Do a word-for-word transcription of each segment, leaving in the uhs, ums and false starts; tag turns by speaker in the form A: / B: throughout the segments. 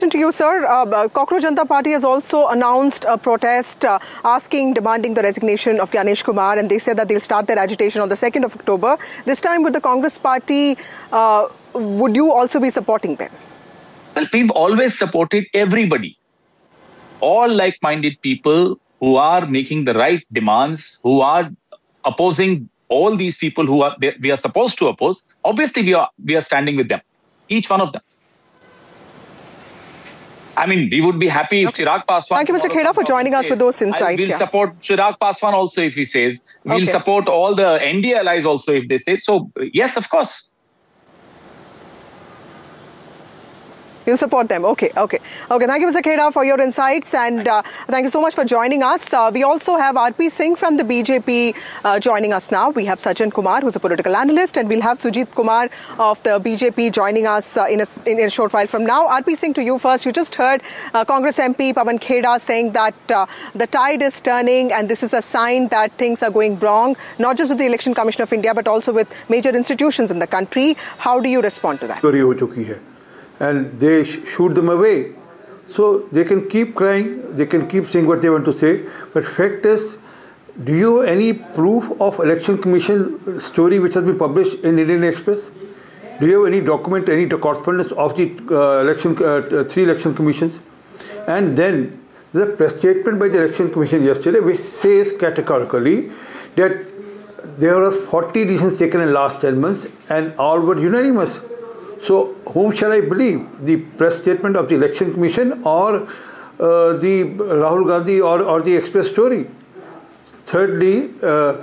A: To you, sir. Uh, Cockroach Janata Party has also announced a protest uh, asking, demanding the resignation of Gyanesh Kumar, and they said that they'll start their agitation on the second of October. This time with the Congress Party, uh, would you also be supporting them?
B: Well, we've always supported everybody. All like-minded people who are making the right demands, who are opposing all these people who are they, we are supposed to oppose. Obviously, we are we are standing with them, each one of them. I mean, we would be happy if
A: okay.
B: Chirag Paswan...
A: Thank you, Mister Kheda, for joining us
B: says,
A: with those insights.
B: We'll
A: yeah.
B: support Chirag Paswan also if he says. We'll
A: okay.
B: support all the N D A allies also if they say. So, yes, of course.
A: You'll support them. Okay, okay. Okay, thank you, Mister Kheda, for your insights, and uh, thank you so much for joining us. Uh, we also have R P Singh from the B J P uh, joining us now. We have Sajjan Kumar, who's a political analyst, and we'll have Sujit Kumar of the B J P joining us uh, in, a, in a short while from now. R P Singh, to you first. You just heard uh, Congress M P Pawan Kheda saying that uh, the tide is turning, and this is a sign that things are going wrong, not just with the Election Commission of India, but also with major institutions in the country. How do you respond to that?
C: And they sh shoot them away. So they can keep crying, they can keep saying what they want to say. But fact is, do you have any proof of Election Commission story which has been published in Indian Express? Do you have any document, any correspondence of the uh, election, uh, three election commissions? And then there's a press statement by the Election Commission yesterday which says categorically that there were forty decisions taken in the last ten months and all were unanimous. So, whom shall I believe? The press statement of the Election Commission or uh, the Rahul Gandhi or, or the Express story? Thirdly, uh,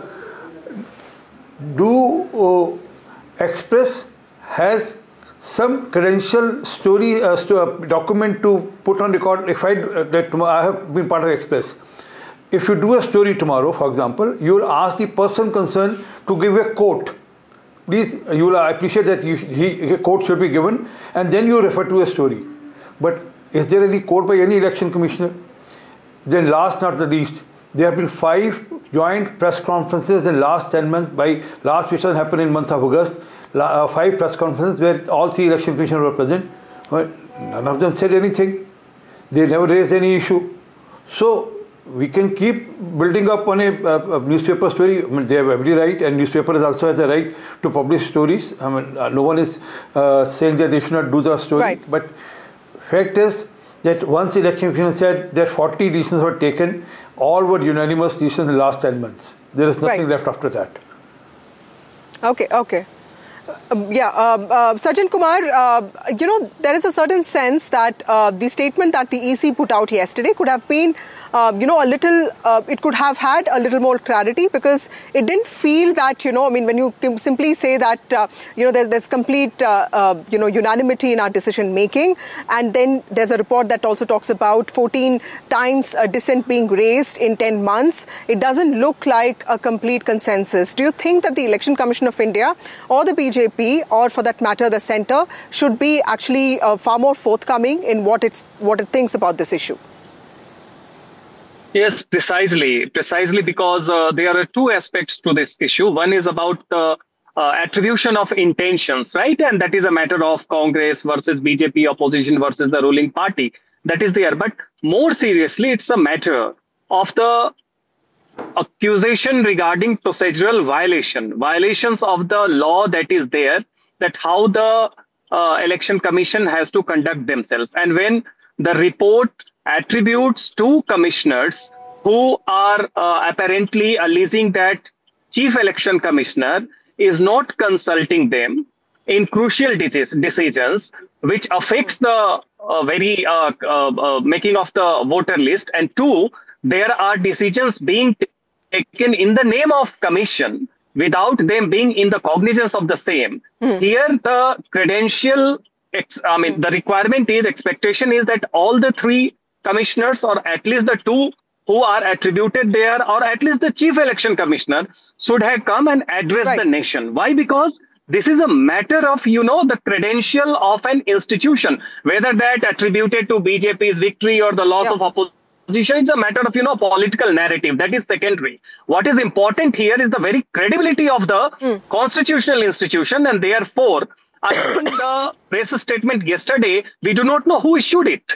C: do uh, Express has some credential story, uh, st document to put on record? If I, uh, that I have been part of Express. If you do a story tomorrow, for example, you will ask the person concerned to give a quote. Please, you will appreciate that you, he, a quote should be given, and then you refer to a story. But is there any quote by any election commissioner? Then last not the least, there have been five joint press conferences in the last ten months, by last which happened in the month of August, uh, five press conferences where all three election commissioners were present. Well, none of them said anything. They never raised any issue. So, we can keep building up on a, a, a newspaper story. I mean, they have every right, and newspapers also has the right to publish stories. I mean, uh, no one is uh, saying that they should not do the story.
A: Right.
C: But fact is that once the election commission said that forty decisions were taken, all were unanimous decisions in the last ten months. There is nothing
A: right.
C: left after that.
A: Okay, okay. Uh, yeah, uh, uh, Sajjan Kumar, uh, you know, there is a certain sense that uh, the statement that the E C put out yesterday could have been, uh, you know, a little, uh, it could have had a little more clarity, because it didn't feel that, you know, I mean, when you can simply say that, uh, you know, there's, there's complete, uh, uh, you know, unanimity in our decision making, and then there's a report that also talks about fourteen times a dissent being raised in ten months. It doesn't look like a complete consensus. Do you think that the Election Commission of India or the B J P, or for that matter the centre, should be actually uh, far more forthcoming in what it's what it thinks about this issue?
D: Yes, precisely. Precisely because uh, there are two aspects to this issue. One is about the uh, attribution of intentions, right? And that is a matter of Congress versus B J P, opposition versus the ruling party. That is there. But more seriously, it's a matter of the accusation regarding procedural violation, violations of the law that is there, that how the uh, Election Commission has to conduct themselves. And when the report attributes to commissioners who are uh, apparently alleging that Chief Election Commissioner is not consulting them in crucial decisions which affects the uh, very uh, uh, uh, making of the voter list, and two, there are decisions being taken in the name of commission without them being in the cognizance of the same. Mm. Here, the credential, I mean, mm. the requirement is, expectation is that all the three commissioners, or at least the two who are attributed there, or at least the Chief Election Commissioner, should have come and addressed right. the nation. Why? Because this is a matter of, you know, the credential of an institution, whether that attributed to B J P's victory or the loss yeah. of opposition. It's a matter of, you know, political narrative. That is secondary. What is important here is the very credibility of the mm. constitutional institution, and therefore I think the press statement yesterday, we do not know who issued it.